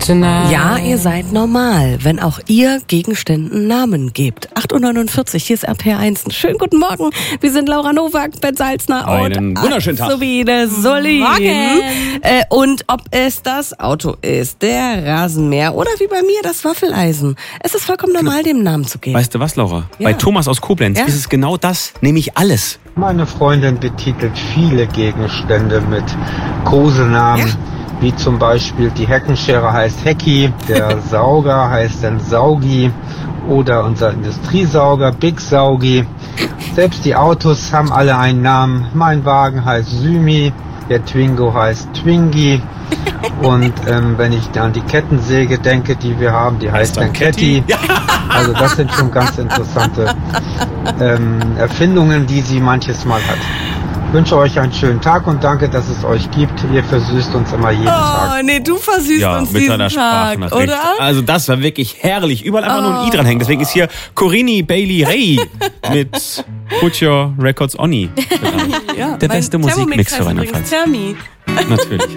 tonight. Ja, ihr seid normal, wenn auch ihr Gegenständen Namen gebt. 8.49 Uhr, hier ist RPR1. Schönen guten Morgen. Wir sind Laura Nowak, Ben Salzner Einen wunderschönen Tag. Sowie der Solin. Morgen. Und ob es das Auto ist, der Rasenmäher oder wie bei mir das Waffeleisen. Es ist vollkommen normal, dem Namen zu geben. Weißt du was, Laura? Ja. Bei Thomas aus Koblenz Ja. ist es genau das, nämlich alles. Meine Freundin betitelt viele Gegenstände mit Kosenamen, wie zum Beispiel die Heckenschere heißt Hecki, der Sauger heißt dann Saugi oder unser Industriesauger Big Saugi. Selbst die Autos haben alle einen Namen. Mein Wagen heißt Symi, der Twingo heißt Twingi und wenn ich an die Kettensäge denke, die wir haben, die heißt dann Ketty. Also das sind schon ganz interessante Erfindungen, die sie manches Mal hat. Ich wünsche euch einen schönen Tag und danke, dass es euch gibt. Ihr versüßt uns immer jeden Tag. Oh, nee, du versüßt Ja, uns mit diesen seiner Tag, Sprachnachricht. oder? Also das war wirklich herrlich. Überall einfach nur ein I dranhängen. Deswegen ist hier Corinne Bailey Ray mit Put Your Records On. Ja, Der mein beste Thermomix Musikmix heißt für übrigens Rheinland-Pfalz. Thermi. Natürlich.